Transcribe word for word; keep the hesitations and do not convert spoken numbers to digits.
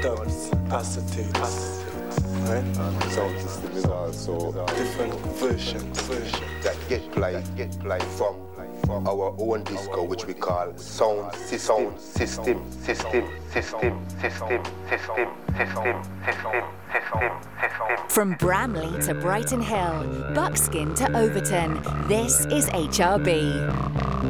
dubs, acetates, right? And sound system is also Different versions, versions. that get played, get played from our own disco, which we call sound system, system, system, system, system, system, system, system, system, system. From Bramley to Brighton Hill, Buckskin to Overton, this is H R B.